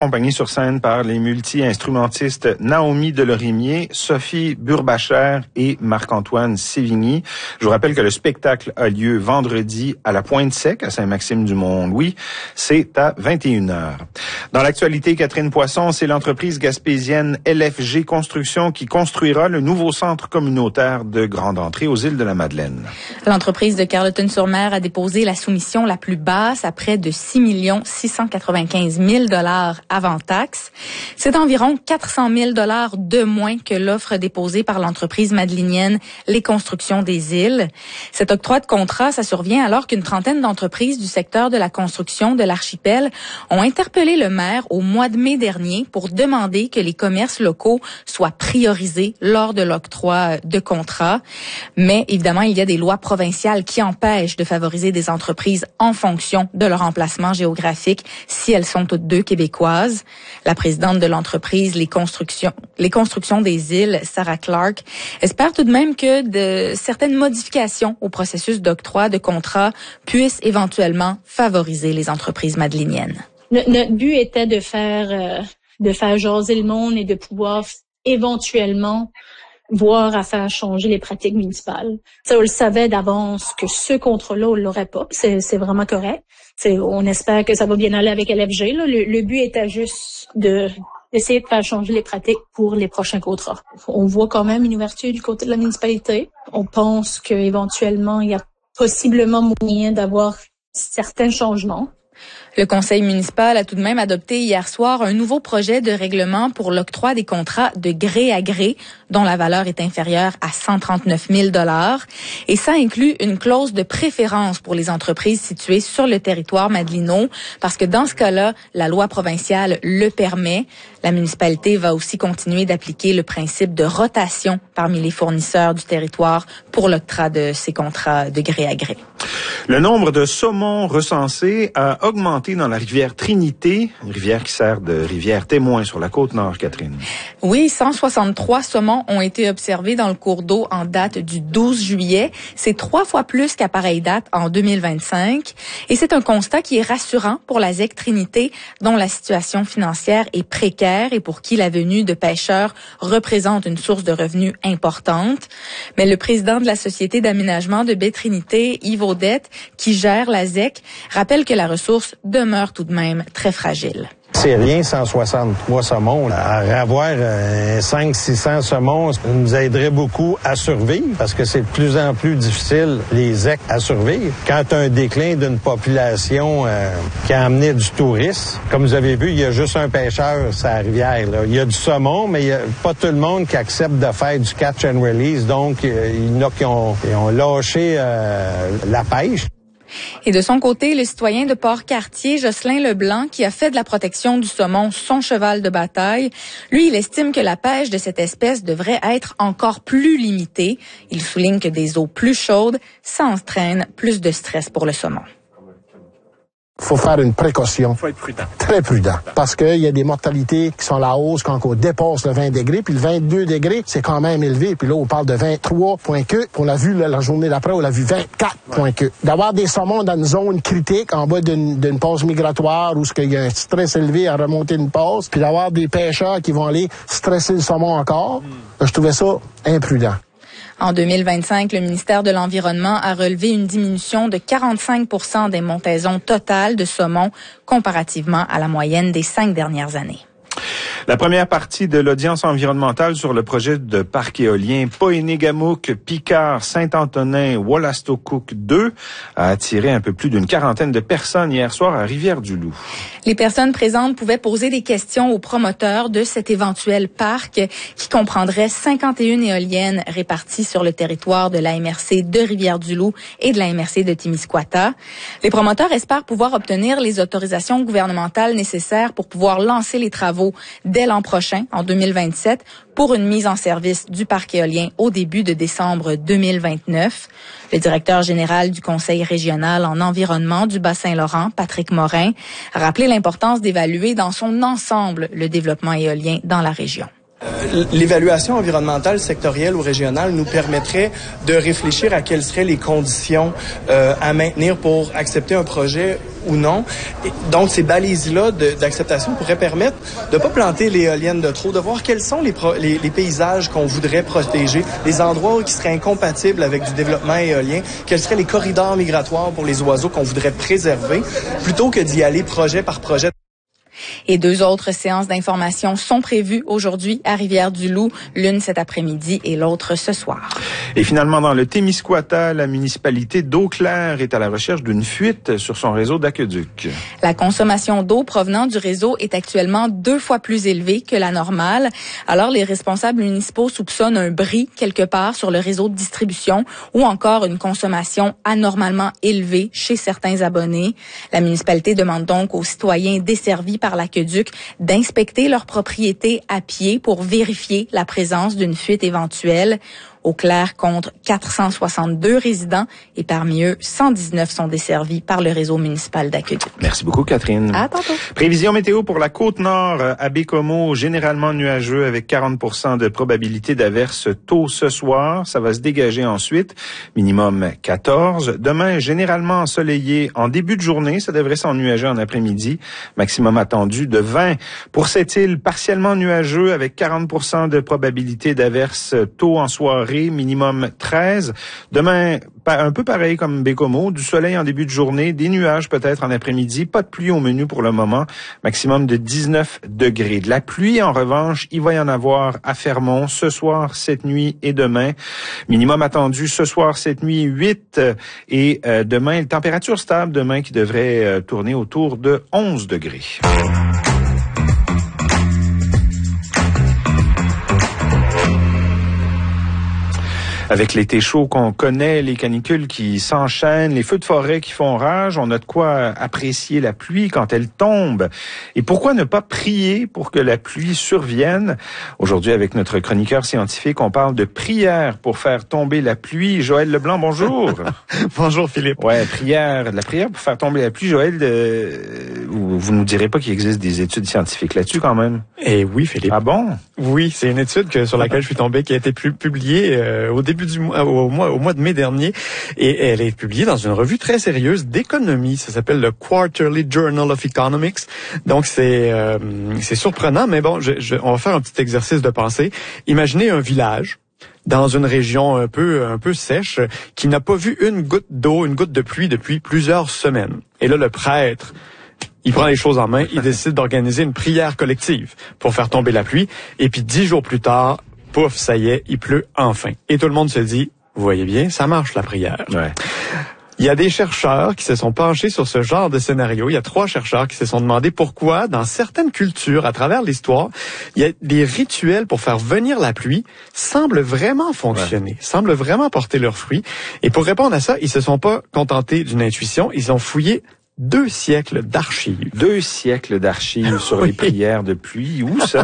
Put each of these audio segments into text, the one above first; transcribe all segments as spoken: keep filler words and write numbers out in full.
Accompagnée sur scène par les multi-instrumentistes Naomi Delorimier, Sophie Burbacher et Marc-Antoine Sévigny. Je vous rappelle que le spectacle a lieu vendredi à la Pointe-Sec, à Saint-Maxime-du-Mont-Louis. C'est à vingt et une heures. Dans l'actualité, Catherine Poisson, c'est l'entreprise gaspésienne L F G Construction qui construira le nouveau centre communautaire de Grande Entrée aux îles de la Madeleine. L'entreprise de Carleton-sur-Mer a déposé la soumission la plus basse à près de six millions six cent quatre-vingt-quinze mille dollars avant taxe. C'est environ quatre cent mille dollars de moins que l'offre déposée par l'entreprise madelinienne Les Constructions des Îles. Cet octroi de contrat, ça survient alors qu'une trentaine d'entreprises du secteur de la construction de l'archipel ont interpellé le maire au mois de mai dernier pour demander que les commerces locaux soient priorisés lors de l'octroi de contrat. Mais évidemment, il y a des lois provinciales qui empêchent de favoriser des entreprises en fonction de leur emplacement géographique si elles sont toutes deux québécoises. La présidente de l'entreprise Les Constructions, Les Constructions des Îles, Sarah Clark, espère tout de même que de certaines modifications au processus d'octroi de contrat puissent éventuellement favoriser les entreprises madeliniennes. Notre but était de faire euh, de faire jaser le monde et de pouvoir éventuellement voir à faire changer les pratiques municipales. Ça, on le savait d'avance que ce contrat-là, on l'aurait pas. C'est, c'est vraiment correct. C'est, on espère que ça va bien aller avec L F G. Là. Le, le but était juste de d'essayer de faire changer les pratiques pour les prochains contrats. On voit quand même une ouverture du côté de la municipalité. On pense qu'éventuellement, il y a possiblement moyen d'avoir certains changements. Le conseil municipal a tout de même adopté hier soir un nouveau projet de règlement pour l'octroi des contrats de gré à gré, dont la valeur est inférieure à cent trente-neuf mille dollars. Et ça inclut une clause de préférence pour les entreprises situées sur le territoire madelino, parce que dans ce cas-là, la loi provinciale le permet. La municipalité va aussi continuer d'appliquer le principe de rotation parmi les fournisseurs du territoire pour l'octroi de ces contrats de gré à gré. Le nombre de saumons recensés a augmenté dans la rivière Trinité, une rivière qui sert de rivière témoin sur la côte nord, Catherine. Oui, cent soixante-trois saumons ont été observés dans le cours d'eau en date du douze juillet. C'est trois fois plus qu'à pareille date en deux mille vingt-cinq. Et c'est un constat qui est rassurant pour la Z E C Trinité, dont la situation financière est précaire et pour qui la venue de pêcheurs représente une source de revenus importante. Mais le président de la Société d'aménagement de baie Trinité, Yves Audette, qui gère la Z E C, rappelle que la ressource demeure tout de même très fragile. C'est rien, cent soixante-trois saumons. À avoir euh, cinq cents six cents saumons nous aiderait beaucoup à survivre parce que c'est de plus en plus difficile, les Z E C, à survivre. Quand tu as un déclin d'une population euh, qui a amené du tourisme, comme vous avez vu, il y a juste un pêcheur sur la rivière. Là. Il y a du saumon, mais il n'y a pas tout le monde qui accepte de faire du catch and release. Donc, euh, il y en a qui ont, qui ont lâché euh, la pêche. Et de son côté, le citoyen de Port-Cartier, Jocelyn Leblanc, qui a fait de la protection du saumon son cheval de bataille, lui, il estime que la pêche de cette espèce devrait être encore plus limitée. Il souligne que des eaux plus chaudes, ça entraîne plus de stress pour le saumon. Il faut faire une précaution. Il faut être prudent. Très prudent. Parce qu'il y a des mortalités qui sont à la hausse quand on dépasse le vingt degrés. Puis le vingt-deux degrés, c'est quand même élevé. Puis là, on parle de vingt-trois point que. On l'a vu là, la journée d'après, on l'a vu vingt-quatre point que. D'avoir des saumons dans une zone critique, en bas d'une, d'une passe migratoire où il y a un stress élevé à remonter une passe, puis d'avoir des pêcheurs qui vont aller stresser le saumon encore, mm. je trouvais ça imprudent. En deux mille vingt-cinq, le ministère de l'Environnement a relevé une diminution de quarante-cinq pour cent des montaisons totales de saumon comparativement à la moyenne des cinq dernières années. La première partie de l'audience environnementale sur le projet de parc éolien Pohénégamook-Picard-Saint-Antonin-Wolastoquk deux a attiré un peu plus d'une quarantaine de personnes hier soir à Rivière-du-Loup. Les personnes présentes pouvaient poser des questions aux promoteurs de cet éventuel parc qui comprendrait cinquante et une éoliennes réparties sur le territoire de l'A M R C de Rivière-du-Loup et de l'A M R C de Témiscouata. Les promoteurs espèrent pouvoir obtenir les autorisations gouvernementales nécessaires pour pouvoir lancer les travaux dès l'an prochain, en deux mille vingt-sept, pour une mise en service du parc éolien au début de décembre deux mille vingt-neuf. Le directeur général du Conseil régional en environnement du Bas-Saint-Laurent, Patrick Morin, a rappelé l'importance d'évaluer dans son ensemble le développement éolien dans la région. L'évaluation environnementale sectorielle ou régionale nous permettrait de réfléchir à quelles seraient les conditions euh, à maintenir pour accepter un projet ou non. Et donc, ces balises-là de, d'acceptation pourraient permettre de pas planter l'éolienne de trop, de voir quels sont les, pro, les, les paysages qu'on voudrait protéger, les endroits qui seraient incompatibles avec du développement éolien, quels seraient les corridors migratoires pour les oiseaux qu'on voudrait préserver, plutôt que d'y aller projet par projet. Et deux autres séances d'information sont prévues aujourd'hui à Rivière-du-Loup, l'une cet après-midi et l'autre ce soir. Et finalement, dans le Témiscouata, la municipalité d'Eau-Claire est à la recherche d'une fuite sur son réseau d'aqueduc. La consommation d'eau provenant du réseau est actuellement deux fois plus élevée que la normale. Alors, les responsables municipaux soupçonnent un bris quelque part sur le réseau de distribution ou encore une consommation anormalement élevée chez certains abonnés. La municipalité demande donc aux citoyens desservis par l'aqueduc d'inspecter leur propriété à pied pour vérifier la présence d'une fuite éventuelle. Eau-Claire compte quatre cent soixante-deux résidents et parmi eux, cent dix-neuf sont desservis par le réseau municipal d'aqueduc. Merci beaucoup, Catherine. À tantôt. Prévision météo pour la Côte-Nord à Baie-Comeau, généralement nuageux avec quarante pour cent de probabilité d'averse tôt ce soir. Ça va se dégager ensuite, minimum quatorze. Demain, généralement ensoleillé en début de journée. Ça devrait s'ennuager en après-midi. Maximum attendu de vingt. Pour cette île, partiellement nuageux avec quarante pour cent de probabilité d'averse tôt en soirée. Minimum treize. Demain, un peu pareil comme Baie-Comeau, du soleil en début de journée, des nuages peut-être en après-midi, pas de pluie au menu pour le moment, maximum de dix-neuf degrés. De la pluie, en revanche, il va y en avoir à Fermont ce soir, cette nuit et demain. Minimum attendu ce soir, cette nuit, huit et euh, demain, une température stable demain qui devrait euh, tourner autour de onze degrés. Avec l'été chaud qu'on connaît, les canicules qui s'enchaînent, les feux de forêt qui font rage, on a de quoi apprécier la pluie quand elle tombe. Et pourquoi ne pas prier pour que la pluie survienne? Aujourd'hui, avec notre chroniqueur scientifique, on parle de prière pour faire tomber la pluie. Joël Leblanc, bonjour. Bonjour Philippe. Ouais, prière, de la prière pour faire tomber la pluie. Joël, euh, vous, vous nous direz pas qu'il existe des études scientifiques là-dessus quand même? Eh oui, Philippe. Ah bon? Oui, c'est une étude que, sur laquelle je suis tombé, qui a été publiée euh, au début du mois, au mois, au mois de mai dernier, et elle est publiée dans une revue très sérieuse d'économie. Ça s'appelle le Quarterly Journal of Economics. Donc c'est euh, c'est surprenant, mais bon, je, je, on va faire un petit exercice de pensée. Imaginez un village dans une région un peu un peu sèche qui n'a pas vu une goutte d'eau, une goutte de pluie depuis plusieurs semaines. Et là, le prêtre, il prend les choses en main, il décide d'organiser une prière collective pour faire tomber la pluie. Et puis dix jours plus tard, pouf, ça y est, il pleut enfin. Et tout le monde se dit, vous voyez bien, ça marche la prière. Ouais. Il y a des chercheurs qui se sont penchés sur ce genre de scénario. Il y a trois chercheurs qui se sont demandé pourquoi, dans certaines cultures, à travers l'histoire, il y a des rituels pour faire venir la pluie semblent vraiment fonctionner, ouais. semblent vraiment porter leurs fruits. Et pour répondre à ça, ils se sont pas contentés d'une intuition, ils ont fouillé deux siècles d'archives. Deux siècles d'archives sur oui. les prières de pluie. Où ça?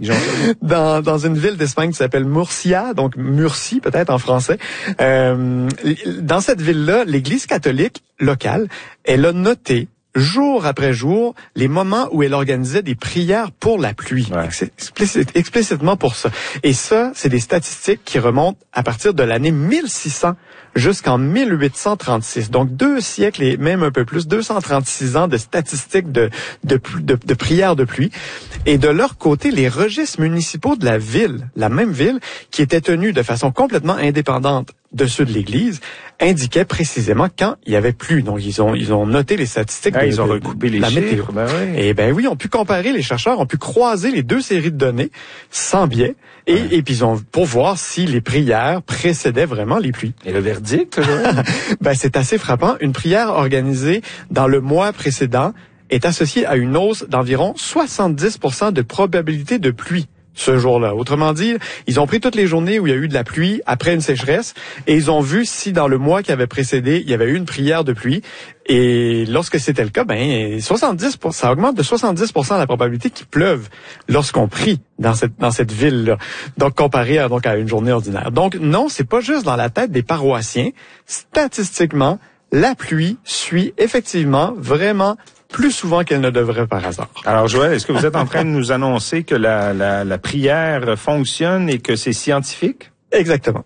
dans, dans une ville d'Espagne qui s'appelle Murcia, donc Murcie peut-être en français. Euh, dans cette ville-là, l'Église catholique locale, elle a noté jour après jour, les moments où elle organisait des prières pour la pluie. Ouais. Explicite, explicitement pour ça. Et ça, c'est des statistiques qui remontent à partir de l'année mille six cents jusqu'en mille huit cent trente-six. Donc, deux siècles et même un peu plus, deux cent trente-six ans de statistiques de, de, de, de prières de pluie. Et de leur côté, les registres municipaux de la ville, la même ville, qui étaient tenus de façon complètement indépendante de ceux de l'Église, indiquaient précisément quand il y avait plu. Donc, ils ont, ils ont noté les statistiques ah, de, ils ont de, recoupé de les la chiffres, météo. Ben oui. Et ben oui, on pu comparer, les chercheurs ont pu croiser les deux séries de données sans biais, et, ouais. et puis ils ont, pour voir si les prières précédaient vraiment les pluies. Et le verdict? Ben, c'est assez frappant. Une prière organisée dans le mois précédent est associée à une hausse d'environ soixante-dix pour cent de probabilité de pluie ce jour-là. Autrement dit, ils ont pris toutes les journées où il y a eu de la pluie après une sécheresse et ils ont vu si dans le mois qui avait précédé, il y avait eu une prière de pluie. Et lorsque c'était le cas, ben soixante-dix pour cent, ça augmente de soixante-dix pour cent la probabilité qu'il pleuve lorsqu'on prie dans cette dans cette ville-là. Donc comparé à donc à une journée ordinaire. Donc non, c'est pas juste dans la tête des paroissiens. Statistiquement, la pluie suit effectivement vraiment plus souvent qu'elle ne devrait par hasard. Alors Joël, est-ce que vous êtes en train de nous annoncer que la, la, la prière fonctionne et que c'est scientifique? Exactement.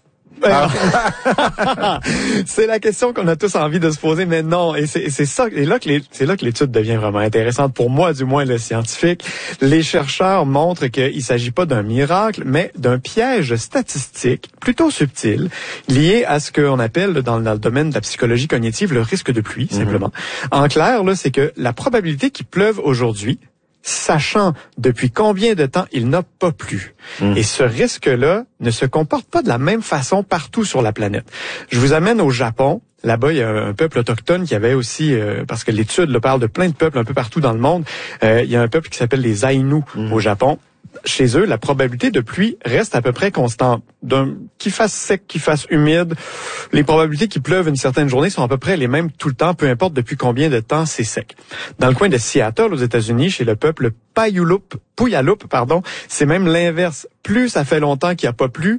Ah. C'est la question qu'on a tous envie de se poser, mais non. Et c'est, c'est ça, et là que les, c'est là que l'étude devient vraiment intéressante pour moi, du moins le scientifique. Les chercheurs montrent qu'il ne s'agit pas d'un miracle, mais d'un piège statistique plutôt subtil, lié à ce qu'on appelle dans, dans le domaine de la psychologie cognitive le risque de pluie, simplement. Mm-hmm. En clair, là, c'est que la probabilité qu'il pleuve aujourd'hui, sachant depuis combien de temps il n'a pas plu. Mmh. Et ce risque-là ne se comporte pas de la même façon partout sur la planète. Je vous amène au Japon. Là-bas, il y a un peuple autochtone qui avait aussi, euh, parce que l'étude là, parle de plein de peuples un peu partout dans le monde, euh, il y a un peuple qui s'appelle les Aïnous mmh. au Japon. Chez eux, la probabilité de pluie reste à peu près constante. D'un, qu'il fasse sec, qu'il fasse humide, les probabilités qu'il pleuve une certaine journée sont à peu près les mêmes tout le temps, peu importe depuis combien de temps c'est sec. Dans le coin de Seattle, aux États-Unis, chez le peuple Puyallup, Puyallup, pardon, c'est même l'inverse. Plus ça fait longtemps qu'il n'y a pas plu,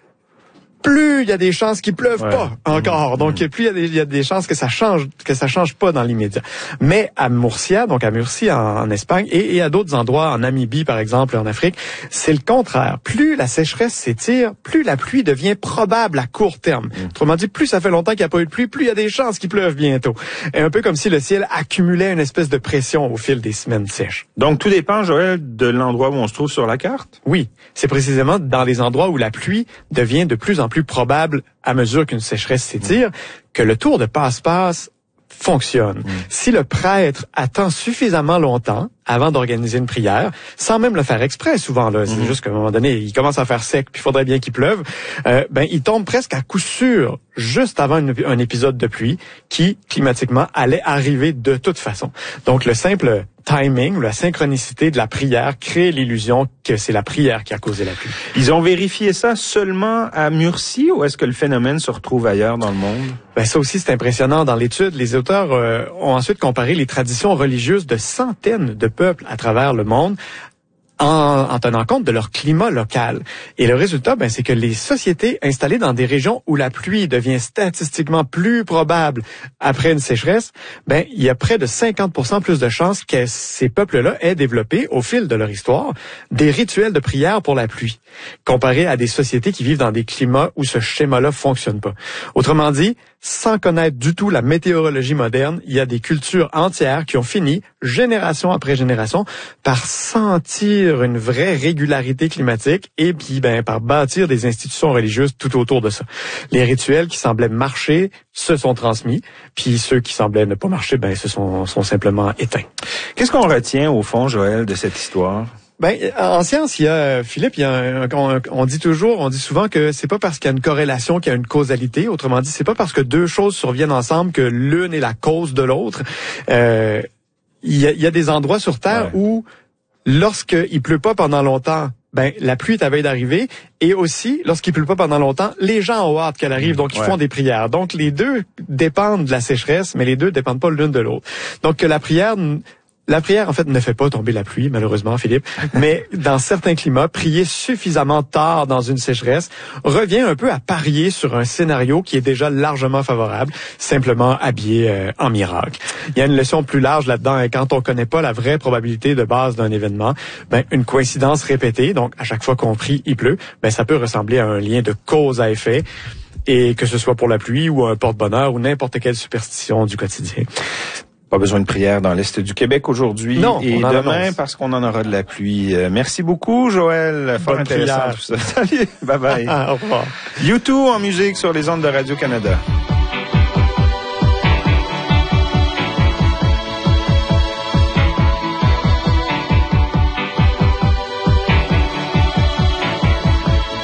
plus il y a des chances qu'il pleuve ouais. pas encore. Donc plus il y a des, il y a des chances que ça change, que ça change pas dans l'immédiat. Mais à Murcia, donc à Murcie en, en Espagne et, et à d'autres endroits, en Namibie par exemple, en Afrique, c'est le contraire. Plus la sécheresse s'étire, plus la pluie devient probable à court terme. Mmh. Autrement dit, plus ça fait longtemps qu'il n'y a pas eu de pluie, plus il y a des chances qu'il pleuve bientôt. Et un peu comme si le ciel accumulait une espèce de pression au fil des semaines sèches. Donc tout dépend, Joël, de l'endroit où on se trouve sur la carte? Oui, c'est précisément dans les endroits où la pluie devient de plus en plus plus probable à mesure qu'une sécheresse s'étire, que le tour de passe-passe fonctionne. Mmh. Si le prêtre attend suffisamment longtemps avant d'organiser une prière, sans même le faire exprès souvent, là, c'est mmh. juste qu'à un moment donné, il commence à faire sec, puis il faudrait bien qu'il pleuve, euh, ben il tombe presque à coup sûr juste avant une, un épisode de pluie qui, climatiquement, allait arriver de toute façon. Donc le simple timing, la synchronicité de la prière crée l'illusion que c'est la prière qui a causé la pluie. Ils ont vérifié ça seulement à Murcie ou est-ce que le phénomène se retrouve ailleurs dans le monde? Ben ça aussi c'est impressionnant dans l'étude. Les auteurs euh, ont ensuite comparé les traditions religieuses de centaines de peuples à travers le monde en, en tenant compte de leur climat local. Et le résultat, ben, c'est que les sociétés installées dans des régions où la pluie devient statistiquement plus probable après une sécheresse, ben, il y a près de cinquante pour cent plus de chances que ces peuples-là aient développé, au fil de leur histoire, des rituels de prière pour la pluie, comparé à des sociétés qui vivent dans des climats où ce schéma-là fonctionne pas. Autrement dit, sans connaître du tout la météorologie moderne, il y a des cultures entières qui ont fini, génération après génération, par sentir une vraie régularité climatique et puis ben par bâtir des institutions religieuses tout autour de ça. Les rituels qui semblaient marcher se sont transmis, puis ceux qui semblaient ne pas marcher, ben se sont, sont simplement éteints. Qu'est-ce qu'on retient au fond, Joël, de cette histoire? Ben, en science, il y a, Philippe, il y a un, on, on dit toujours, on dit souvent que c'est pas parce qu'il y a une corrélation qu'il y a une causalité. Autrement dit, c'est pas parce que deux choses surviennent ensemble que l'une est la cause de l'autre. Euh, il y a, il y a des endroits sur Terre ouais. où, lorsqu'il pleut pas pendant longtemps, ben la pluie est à veille d'arriver, et aussi, lorsqu'il pleut pas pendant longtemps, les gens ont hâte qu'elle arrive, donc ils ouais. font des prières. Donc les deux dépendent de la sécheresse, mais les deux dépendent pas l'une de l'autre. Donc que la prière... La prière, en fait, ne fait pas tomber la pluie, malheureusement, Philippe. Mais dans certains climats, prier suffisamment tard dans une sécheresse revient un peu à parier sur un scénario qui est déjà largement favorable, simplement habillé euh, en miracle. Il y a une leçon plus large là-dedans, et quand on connaît pas la vraie probabilité de base d'un événement, ben une coïncidence répétée, donc à chaque fois qu'on prie, il pleut, ben ça peut ressembler à un lien de cause à effet, et que ce soit pour la pluie ou un porte-bonheur ou n'importe quelle superstition du quotidien. Pas besoin de prière dans l'Est du Québec aujourd'hui non, et demain parce qu'on en aura de la pluie. Euh, merci beaucoup, Joël. Fort Bonne intéressant prière. tout ça. Salut. Bye bye. Au revoir. U deux en musique sur les ondes de Radio-Canada.